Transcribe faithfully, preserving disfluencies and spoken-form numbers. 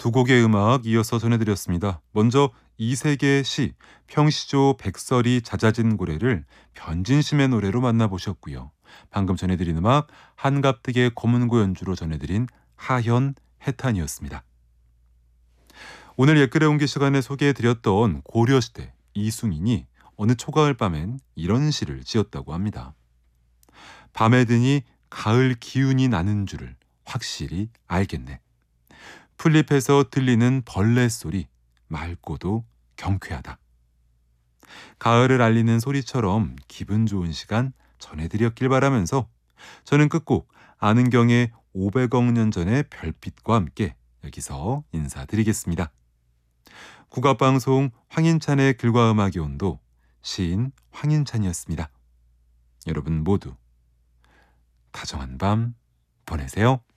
두 곡의 음악 이어서 전해드렸습니다. 먼저 이세계의 시 평시조 백설이 잦아진 고래를 변진심의 노래로 만나보셨고요. 방금 전해드린 음악 한갑득의 검은고 연주로 전해드린 하현 해탄이었습니다. 오늘 옛글에 옮기 시간에 소개해드렸던 고려시대 이숭인이 어느 초가을 밤엔 이런 시를 지었다고 합니다. 밤에 드니 가을 기운이 나는 줄을 확실히 알겠네. 풀잎에서 들리는 벌레 소리 맑고도 경쾌하다. 가을을 알리는 소리처럼 기분 좋은 시간 전해드렸길 바라면서 저는 끝곡 안은경의 오백억 년 전의 별빛과 함께 여기서 인사드리겠습니다. 국악방송 황인찬의 글과 음악의 온도, 시인 황인찬이었습니다. 여러분 모두 다정한 밤 보내세요.